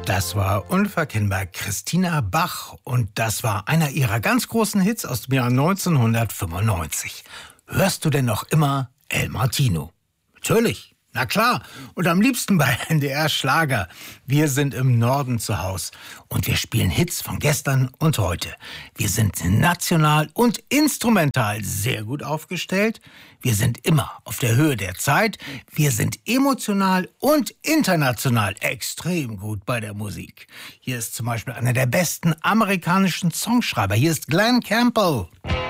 Das war unverkennbar Christina Bach und das war einer ihrer ganz großen Hits aus dem Jahr 1995. Hörst du denn noch immer El Martino? Natürlich, na klar. Und am liebsten bei NDR Schlager. Wir sind im Norden zu Hause und wir spielen Hits von gestern und heute. Wir sind national und instrumental sehr gut aufgestellt. Wir sind immer auf der Höhe der Zeit. Wir sind emotional und international extrem gut bei der Musik. Hier ist zum Beispiel einer der besten amerikanischen Songschreiber. Hier ist Glenn Campbell.